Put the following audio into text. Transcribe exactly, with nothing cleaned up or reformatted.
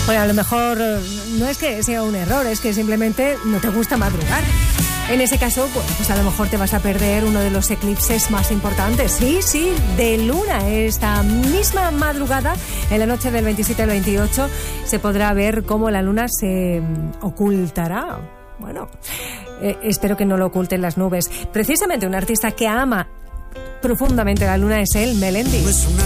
Bueno, a lo mejor no es que sea un error, es que simplemente no te gusta madrugar. En ese caso, bueno, pues a lo mejor te vas a perder uno de los eclipses más importantes. Sí, sí, de luna. Esta misma madrugada, en la noche del veintisiete al veintiocho, se podrá ver cómo la luna se ocultará. Bueno, eh, espero que no lo oculten las nubes. Precisamente un artista que ama profundamente la luna es él, Melendi.